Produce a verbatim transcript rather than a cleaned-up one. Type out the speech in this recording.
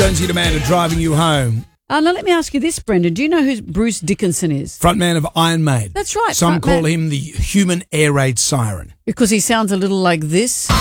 Jonesy and Amanda driving you home. Uh, now, let me ask you this, Brendan. Do you know who Bruce Dickinson is? Frontman of Iron Maiden. That's right. Some frontman. call him the human air raid siren. Because he sounds a little like this.